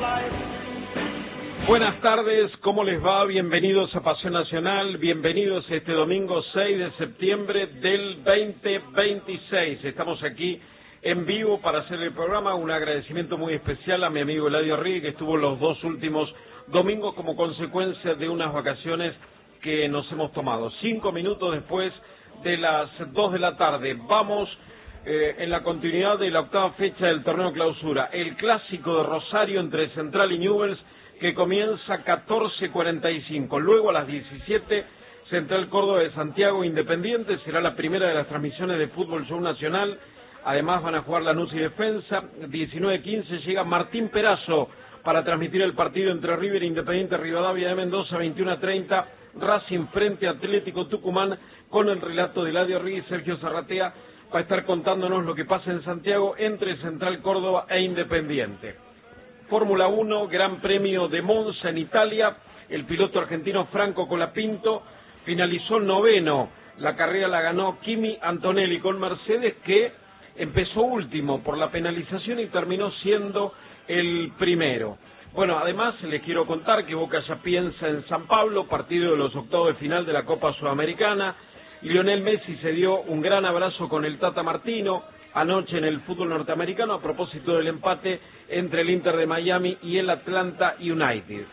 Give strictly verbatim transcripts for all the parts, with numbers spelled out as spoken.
Buenas tardes, ¿cómo les va? Bienvenidos a Pasión Nacional, bienvenidos este domingo seis de septiembre del veinte veintiséis. Estamos aquí en vivo para hacer el programa. Un agradecimiento muy especial a mi amigo Eladio Rigui, que estuvo los dos últimos domingos como consecuencia de unas vacaciones que nos hemos tomado. Cinco minutos después de las dos de la tarde. Vamos eh, en la continuidad de la octava fecha del torneo clausura. El clásico de Rosario entre Central y Newell's, que comienza catorce cuarenta y cinco. Luego a las diecisiete, Central Córdoba de Santiago Independiente. Será la primera de las transmisiones de Fútbol Show Nacional. Además van a jugar Lanús y Defensa. diecinueve quince llega Martín Perazo para transmitir el partido entre River e Independiente Rivadavia de Mendoza. veintiuno treinta, Racing frente a Atlético Tucumán, con el relato de Eladio Rigui. Sergio Zarratea va a estar contándonos lo que pasa en Santiago entre Central Córdoba e Independiente. Fórmula uno, Gran Premio de Monza en Italia. El piloto argentino Franco Colapinto finalizó noveno. La carrera la ganó Kimi Antonelli con Mercedes, que empezó último por la penalización y terminó siendo el primero. Bueno, además les quiero contar que Boca ya piensa en San Pablo, partido de los octavos de final de la Copa Sudamericana. Lionel Messi se dio un gran abrazo con el Tata Martino anoche en el fútbol norteamericano a propósito del empate entre el Inter de Miami y el Atlanta United.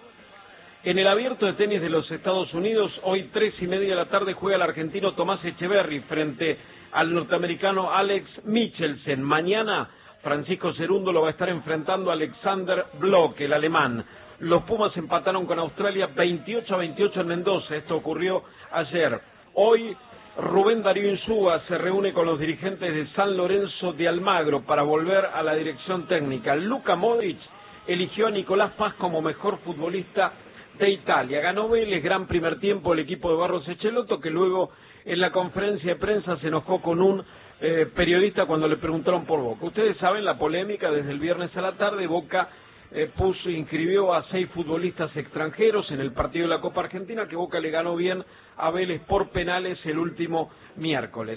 En el abierto de tenis de los Estados Unidos, hoy tres y media de la tarde juega el argentino Tomás Echeverry frente al norteamericano Alex Michelsen. Mañana Francisco Cerundo lo va a estar enfrentando a Alexander Block, el alemán. Los Pumas empataron con Australia veintiocho a veintiocho en Mendoza. Esto ocurrió ayer. Hoy Rubén Darío Insúa se reúne con los dirigentes de San Lorenzo de Almagro para volver a la dirección técnica. Luka Modric eligió a Nicolás Paz como mejor futbolista de Italia. Ganó Vélez, gran primer tiempo el equipo de Barros Echeloto, que luego en la conferencia de prensa se enojó con un eh, periodista cuando le preguntaron por Boca. Ustedes saben la polémica desde el viernes a la tarde. Boca eh, puso, inscribió a seis futbolistas extranjeros en el partido de la Copa Argentina, que Boca le ganó bien a Vélez por penales el último miércoles.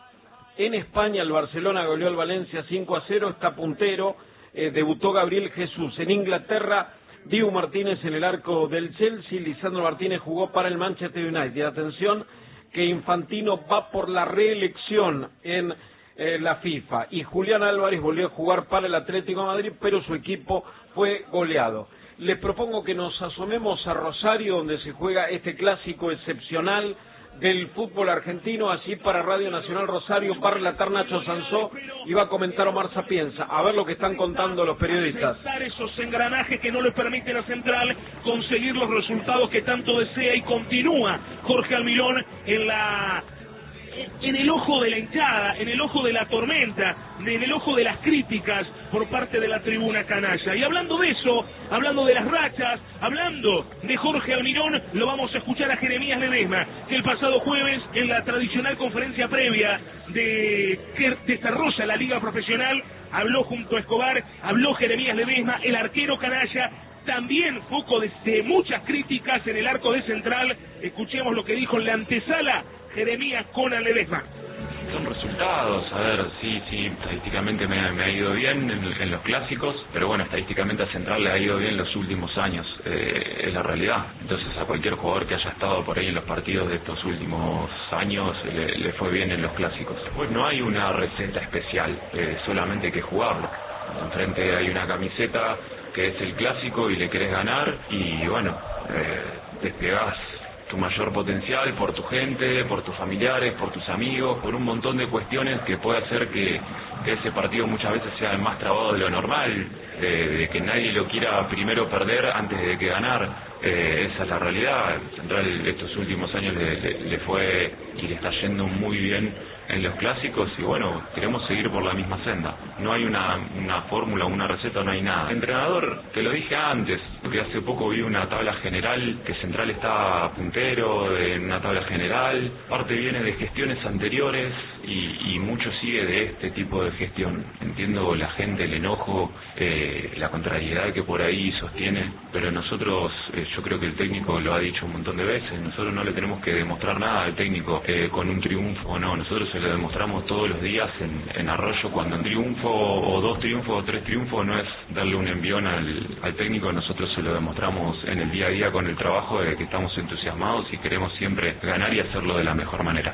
En España el Barcelona goleó al Valencia cinco a cero, está puntero, eh, debutó Gabriel Jesús. En Inglaterra, Dibu Martínez en el arco del Chelsea, Lisandro Martínez jugó para el Manchester United. Atención que Infantino va por la reelección en eh, la FIFA, y Julián Álvarez volvió a jugar para el Atlético de Madrid, pero su equipo fue goleado. Les propongo que nos asomemos a Rosario, donde se juega este clásico excepcional del fútbol argentino. Así para Radio Nacional Rosario va a relatar Nacho Sansó y va a comentar Omar Sapienza. A ver lo que están contando los periodistas. Esos engranajes que no le permiten a Central conseguir los resultados que tanto desea, y continúa Jorge Almirón en la... en el ojo de la hinchada, en el ojo de la tormenta, en el ojo de las críticas por parte de la tribuna canalla. Y hablando de eso, hablando de las rachas, hablando de Jorge Almirón, lo vamos a escuchar a Jeremías Ledesma, que el pasado jueves, en la tradicional conferencia previa de que desarrolla la Liga Profesional, habló junto a Escobar, habló Jeremías Ledesma, el arquero canalla, también foco de, de muchas críticas en el arco de Central. Escuchemos lo que dijo en la antesala Jeremías con Ledesma. Son resultados, a ver, sí, sí, estadísticamente me, me ha ido bien en, en los clásicos, pero bueno, estadísticamente a Central le ha ido bien los últimos años, eh, es la realidad. Entonces a cualquier jugador que haya estado por ahí en los partidos de estos últimos años le, le fue bien en los clásicos. Pues no hay una receta especial, eh, solamente hay que jugarlo. Enfrente hay una camiseta que es el clásico y le querés ganar, y bueno, eh, despegás tu mayor potencial por tu gente, por tus familiares, por tus amigos, por un montón de cuestiones que puede hacer que, que ese partido muchas veces sea más trabado de lo normal, de, de que nadie lo quiera primero perder antes de que ganar. Eh, esa es la realidad. Central estos últimos años le, le, le fue y le está yendo muy bien en los clásicos, y bueno, queremos seguir por la misma senda. No hay una, una fórmula, una receta, no hay nada. Entrenador, te lo dije antes, porque hace poco vi una tabla general, que Central está puntero en una tabla general, parte viene de gestiones anteriores y, y mucho sigue de este tipo de gestión. Entiendo la gente, el enojo, eh, la contrariedad que por ahí sostiene, pero nosotros, eh, yo creo que el técnico lo ha dicho un montón de veces, nosotros no le tenemos que demostrar nada al técnico eh, con un triunfo o no, nosotros se lo demostramos todos los días en, en Arroyo. Cuando un triunfo o dos triunfos o tres triunfos no es darle un envión al, al técnico, nosotros se lo demostramos en el día a día con el trabajo, de que estamos entusiasmados y queremos siempre ganar y hacerlo de la mejor manera.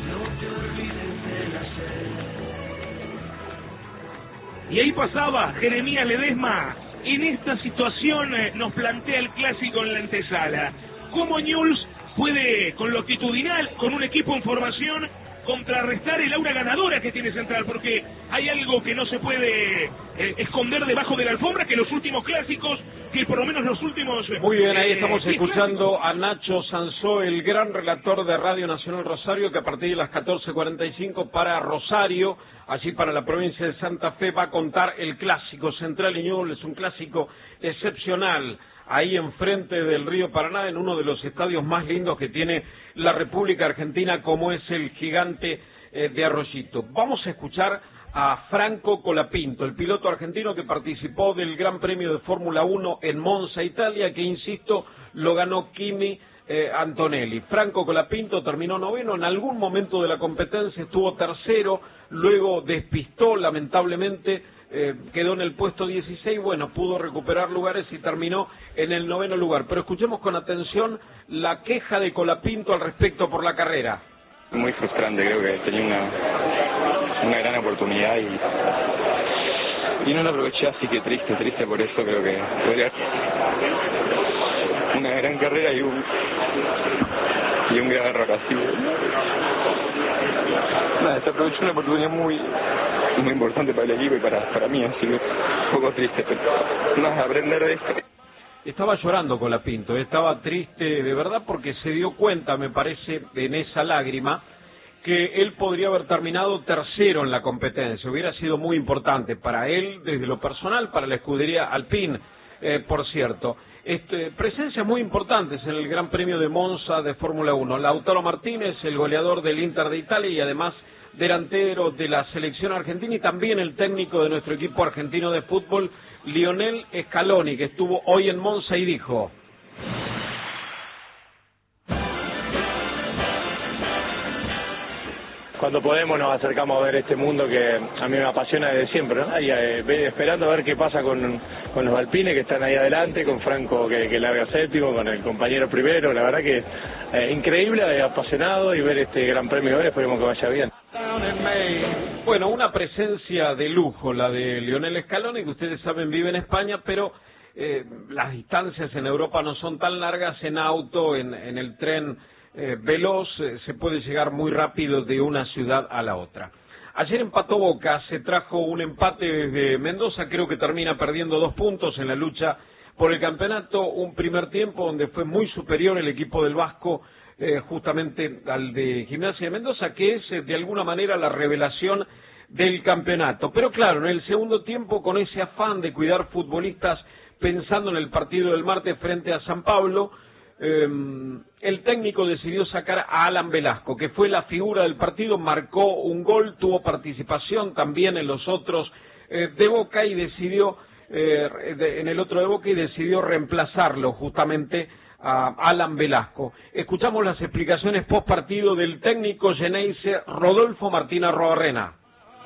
Y ahí pasaba Jeremías Ledesma. En esta situación eh, nos plantea el clásico en la antesala. ¿Cómo Newell's puede, con lo actitudinal, con un equipo en formación, contrarrestar el aura ganadora que tiene Central? Porque hay algo que no se puede eh, esconder debajo de la alfombra, que los últimos clásicos, que por lo menos los últimos... Eh, Muy bien, ahí estamos eh, escuchando a Nacho Sansó, el gran relator de Radio Nacional Rosario, que a partir de las catorce cuarenta y cinco para Rosario, allí para la provincia de Santa Fe, va a contar el clásico Central y Newell's. Es un clásico excepcional, ahí enfrente del río Paraná, en uno de los estadios más lindos que tiene la República Argentina, como es el Gigante eh, de Arroyito. Vamos a escuchar a Franco Colapinto, el piloto argentino que participó del Gran Premio de Fórmula uno en Monza, Italia, que, insisto, lo ganó Kimi eh, Antonelli. Franco Colapinto terminó noveno, en algún momento de la competencia estuvo tercero, luego despistó, lamentablemente, Eh, quedó en el puesto dieciséis, bueno, pudo recuperar lugares y terminó en el noveno lugar. Pero escuchemos con atención la queja de Colapinto al respecto por la carrera. Muy frustrante, creo que tenía una, una gran oportunidad y, y no la aproveché, así que triste, triste por eso. Creo que podría una gran carrera y un, y un gran error así. Nada, se aprovechó una oportunidad muy muy importante para el equipo y para, para mí, así que un poco triste, pero más aprender de esto. Estaba llorando Colapinto, estaba triste de verdad porque se dio cuenta, me parece, en esa lágrima, que él podría haber terminado tercero en la competencia. Hubiera sido muy importante para él, desde lo personal, para la escudería Alpine, eh, por cierto. Este, presencias muy importantes en el Gran Premio de Monza de Fórmula uno. Lautaro Martínez, el goleador del Inter de Italia y además delantero de la selección argentina, y también el técnico de nuestro equipo argentino de fútbol, Lionel Scaloni, que estuvo hoy en Monza y dijo: cuando podemos nos acercamos a ver este mundo que a mí me apasiona desde siempre, ¿no? Y, eh, esperando a ver qué pasa con, con los alpines que están ahí adelante, con Franco que, que larga séptimo, con el compañero primero. La verdad que eh, increíble, eh, apasionado, y ver este gran premio hoy, esperemos que vaya bien. Bueno, una presencia de lujo la de Lionel Scaloni, que ustedes saben vive en España, pero eh, las distancias en Europa no son tan largas. En auto, en, en el tren eh, veloz, eh, se puede llegar muy rápido de una ciudad a la otra. Ayer empató Boca, se trajo un empate desde Mendoza, creo que termina perdiendo dos puntos en la lucha por el campeonato. Un primer tiempo donde fue muy superior el equipo del Vasco, Eh, justamente al de Gimnasia de Mendoza, que es eh, de alguna manera la revelación del campeonato. Pero claro, en el segundo tiempo, con ese afán de cuidar futbolistas, pensando en el partido del martes frente a San Pablo, eh, el técnico decidió sacar a Alan Velasco, que fue la figura del partido, marcó un gol, tuvo participación también en los otros eh, de Boca, y decidió, eh, de, en el otro de Boca, y decidió reemplazarlo justamente a Alan Velasco. Escuchamos las explicaciones post partido del técnico geneise Rodolfo Martín Arrobarrena.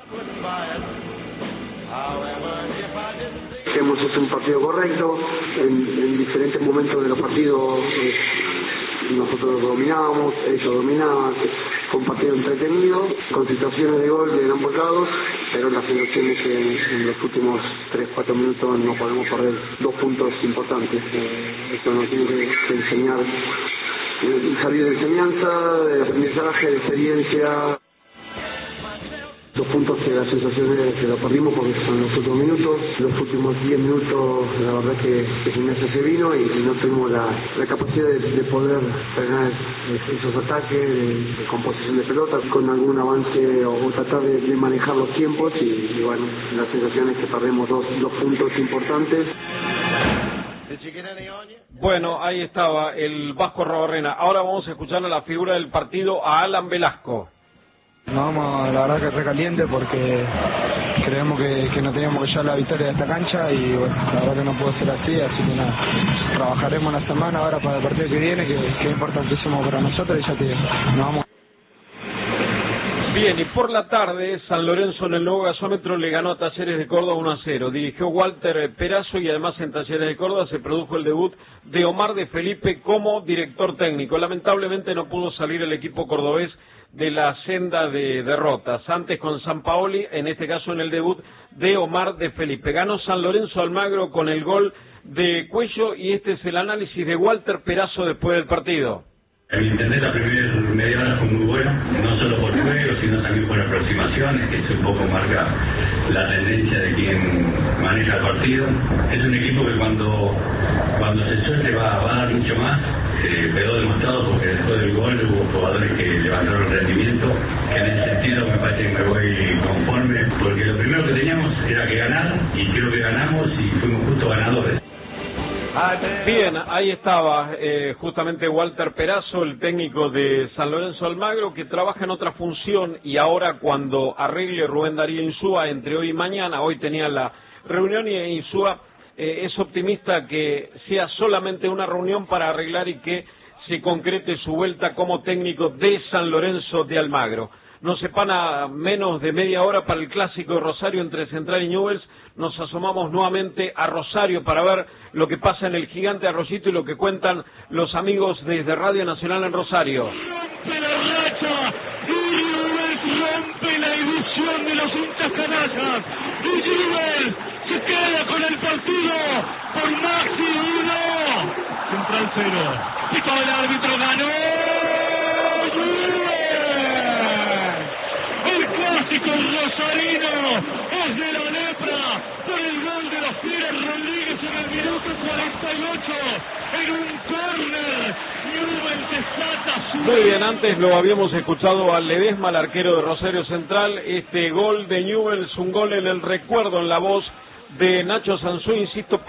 Hemos hecho un partido correcto, en, en diferentes momentos de los partidos eh, nosotros dominábamos, ellos dominaban, fue un partido entretenido, con situaciones de gol de ambos lados, pero la sensación es que en los últimos tres cuatro minutos no podemos perder dos puntos importantes. Eh, esto nos tiene que, que enseñar, eh, salir de enseñanza, de aprendizaje, de experiencia. Dos puntos que la sensación es que lo perdimos porque son los últimos minutos. Los últimos diez minutos, la verdad es que, que Gimnasia se vino y, y no tuvimos la, la capacidad de, de poder frenar esos ataques, de, de composición de pelota, con algún avance o, o tratar de, de manejar los tiempos. Y, y bueno, la sensación es que perdemos dos, dos puntos importantes. Bueno, ahí estaba el Vasco Arrobarrena. Ahora vamos a escuchar a la figura del partido, a Alan Velasco. Nos vamos, la verdad, que recaliente porque creemos que, que no teníamos que llevar la victoria de esta cancha y bueno, la verdad que no puede ser así, así que nada, trabajaremos una semana ahora para el partido que viene, que, que es importantísimo para nosotros, y ya que nos vamos. Bien, y por la tarde, San Lorenzo en el nuevo gasómetro le ganó a Talleres de Córdoba uno a cero. Dirigió Walter Perazo y además en Talleres de Córdoba se produjo el debut de Omar de Felipe como director técnico. Lamentablemente no pudo salir el equipo cordobés de la senda de derrotas. Antes con Sampaoli, en este caso en el debut de Omar de Felipe. Ganó San Lorenzo Almagro con el gol de Cuello y este es el análisis de Walter Perazo después del partido. El entender la primera media hora fue muy bueno, no solo por juego, sino también por aproximaciones, que eso un poco marca la tendencia de quien maneja el partido. Es un equipo que cuando cuando se suelte va, va a dar mucho más, eh, quedó demostrado porque después del gol hubo jugadores que levantaron el rendimiento, que en ese sentido me parece que me voy conforme, porque lo primero que teníamos era que ganar, y creo que ganamos y fuimos justo ganadores. Bien, ahí estaba eh, justamente Walter Perazo, el técnico de San Lorenzo Almagro, que trabaja en otra función y ahora cuando arregle Rubén Darío Insúa entre hoy y mañana, hoy tenía la reunión y Insúa eh, es optimista que sea solamente una reunión para arreglar y que se concrete su vuelta como técnico de San Lorenzo de Almagro. Nos separa menos de media hora para el clásico de Rosario entre Central y Newell's. Nos asomamos nuevamente a Rosario para ver lo que pasa en el gigante Arroyito y lo que cuentan los amigos desde Radio Nacional en Rosario. Rompe la racha y Newell's rompe la ilusión de los hinchas canallas. Y Newell's se queda con el partido por Maxi uno. Central cero. Pico del árbitro, ganó. Clásico rosarino es de la lepra por el gol de los Pires Rodríguez en el minuto cuarenta y ocho en un córner. Newell's desata su... Muy bien, antes lo habíamos escuchado a Ledesma, el arquero de Rosario Central. Este gol de Newell's, un gol en el recuerdo, en la voz de Nacho Sansó, insisto.